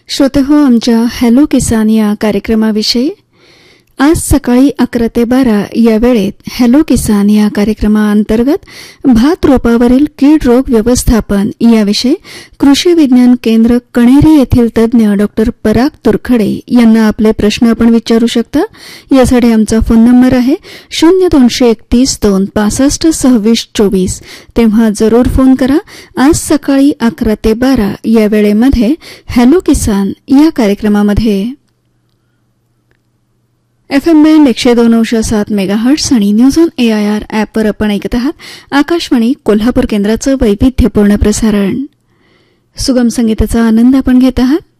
श्रोते हो, आमच्या हॅलो किसान या कार्यक्रमाविषयी आज सकाळी 11 ते 12 या वेळेत हॅलो किसान या कार्यक्रमाअंतर्गत भात रोपावरील कीड रोग व्यवस्थापन याविषयी कृषी विज्ञान केंद्र कणेरी येथील तज्ज्ञ डॉक्टर पराग तुरखडे यांना आपले प्रश्न आपण विचारू शकता. यासाठी आमचा फोन नंबर आहे 0231 265 26 24. तेव्हा जरूर फोन करा. आज सकाळी 11 ते 12 या वेळेमध्ये हॅलो किसान या कार्यक्रमामध्ये FM बँड 102.7 मेगाहर्ट्झ आणि न्यूज ऑन AIR ॲपवर आपण ऐकत आहात आकाशवाणी कोल्हापूर केंद्राचं वैविध्यपूर्ण प्रसारण. सुगम संगीताचा आनंद आपण घेत आहात.